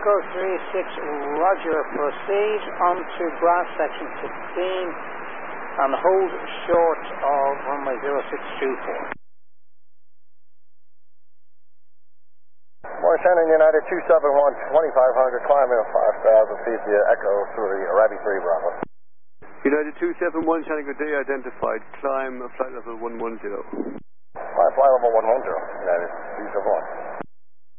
Echo 36, roger. Proceed on to grass section 16 and hold short of runway 0624. Morning, Shannon United 271, 2500, climbing 5,000 feet via Echo 3, Arabi 3, Bravo. United 271, Shannon, good day, identified. Climb flight level 110. Flight level 110, United 271.